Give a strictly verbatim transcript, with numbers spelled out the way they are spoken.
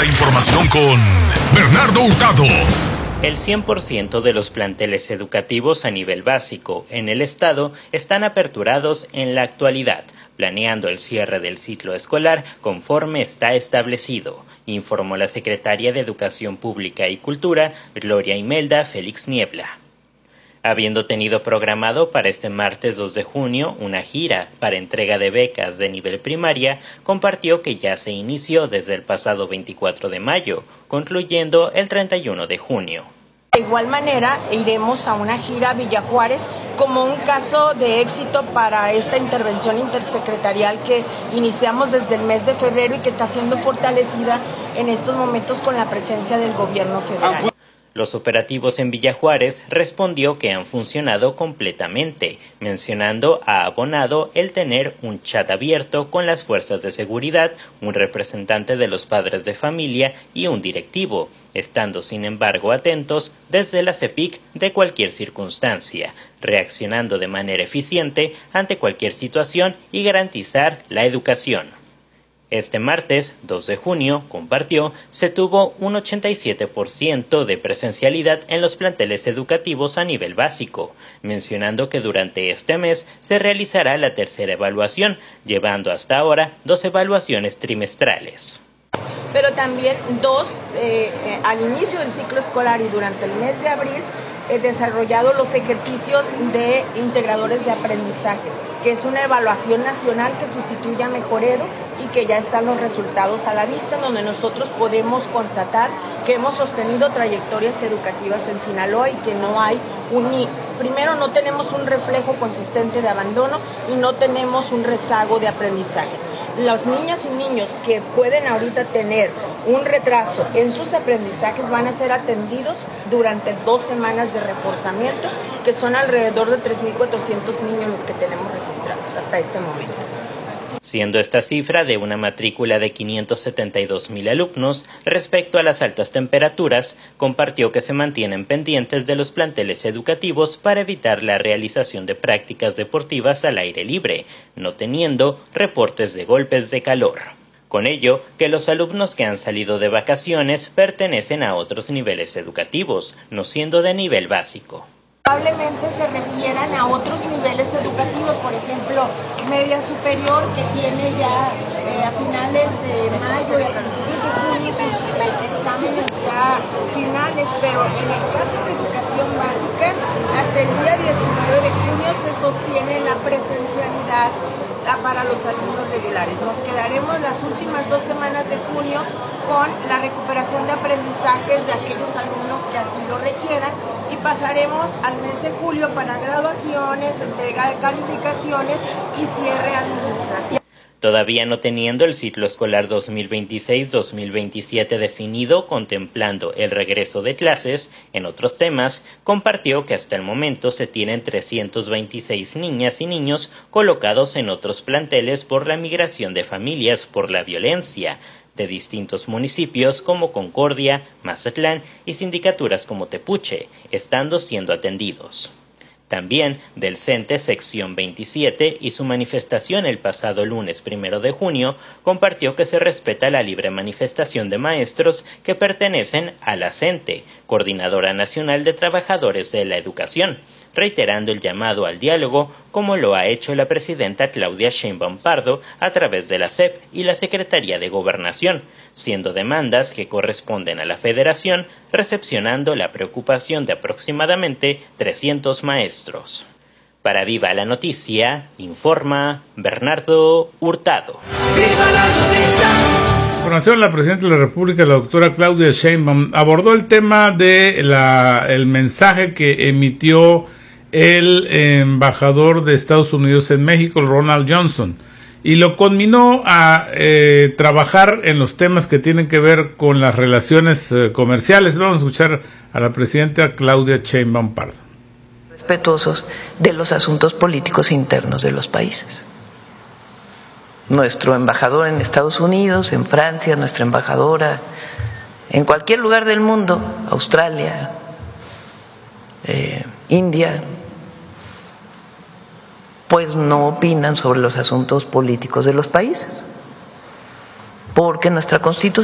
información con Bernardo Hurtado. El cien por ciento de los planteles educativos a nivel básico en el estado están aperturados en la actualidad, planeando el cierre del ciclo escolar conforme está establecido, informó la secretaria de Educación Pública y Cultura, Gloria Imelda Félix Niebla. Habiendo tenido programado para este martes dos de junio una gira para entrega de becas de nivel primaria, compartió que ya se inició desde el pasado veinticuatro de mayo, concluyendo el treinta y uno de junio. De igual manera, iremos a una gira a Villa Juárez como un caso de éxito para esta intervención intersecretarial que iniciamos desde el mes de febrero y que está siendo fortalecida en estos momentos con la presencia del gobierno federal. Los operativos en Villa Juárez respondió que han funcionado completamente, mencionando a abonado el tener un chat abierto con las fuerzas de seguridad, un representante de los padres de familia y un directivo, estando sin embargo atentos desde la CEPIC de cualquier circunstancia, reaccionando de manera eficiente ante cualquier situación y garantizar la educación. Este martes, dos de junio, compartió, se tuvo un ochenta y siete por ciento de presencialidad en los planteles educativos a nivel básico, mencionando que durante este mes se realizará la tercera evaluación, llevando hasta ahora dos evaluaciones trimestrales. Pero también dos, eh, eh, al inicio del ciclo escolar y durante el mes de abril, he desarrollado los ejercicios de integradores de aprendizaje, que es una evaluación nacional que sustituye a Mejoredo y que ya están los resultados a la vista, en donde nosotros podemos constatar que hemos sostenido trayectorias educativas en Sinaloa y que no hay un... Primero, no tenemos un reflejo consistente de abandono y no tenemos un rezago de aprendizajes. Las niñas y niños que pueden ahorita tener un retraso en sus aprendizajes van a ser atendidos durante dos semanas de reforzamiento, que son alrededor de tres mil cuatrocientos niños los que tenemos registrados hasta este momento. Siendo esta cifra de una matrícula de quinientos setenta y dos mil alumnos, respecto a las altas temperaturas, compartió que se mantienen pendientes de los planteles educativos para evitar la realización de prácticas deportivas al aire libre, no teniendo reportes de golpes de calor. Con ello, que los alumnos que han salido de vacaciones pertenecen a otros niveles educativos, no siendo de nivel básico. Probablemente se refieran a otros niveles educativos, por ejemplo, media superior, que tiene ya eh, a finales de mayo y a principios de junio sus exámenes ya finales, pero en el caso de educación básica, hasta el día diecinueve de junio se sostiene la presencialidad para los alumnos regulares. Nos quedaremos las últimas dos semanas de junio con la recuperación de aprendizajes de aquellos alumnos que así lo requieran y pasaremos al mes de julio para graduaciones, entrega de calificaciones y cierre administrativo. Todavía no teniendo el ciclo escolar dos mil veintiséis dos mil veintisiete definido, contemplando el regreso de clases, en otros temas, compartió que hasta el momento se tienen trescientos veintiséis niñas y niños colocados en otros planteles por la migración de familias por la violencia, de distintos municipios como Concordia, Mazatlán y sindicaturas como Tepuche, estando siendo atendidos. También del CENTE sección veintisiete y su manifestación el pasado lunes primero de junio compartió que se respeta la libre manifestación de maestros que pertenecen a la CENTE, Coordinadora Nacional de Trabajadores de la Educación, reiterando el llamado al diálogo como lo ha hecho la presidenta Claudia Sheinbaum Pardo a través de la S E P y la Secretaría de Gobernación, siendo demandas que corresponden a la Federación, recepcionando la preocupación de aproximadamente trescientos maestros. Para Viva la Noticia, informa Bernardo Hurtado. ¡Viva la noticia! Información, la presidenta de la República, la doctora Claudia Sheinbaum, abordó el tema de la el mensaje que emitió el embajador de Estados Unidos en México, Ronald Johnson, y lo conminó a eh, trabajar en los temas que tienen que ver con las relaciones eh, comerciales. Vamos a escuchar a la presidenta Claudia Sheinbaum Pardo. Respetuosos de los asuntos políticos internos de los países. Nuestro embajador en Estados Unidos, en Francia, nuestra embajadora en cualquier lugar del mundo, Australia, eh, India, pues no opinan sobre los asuntos políticos de los países, porque nuestra Constitución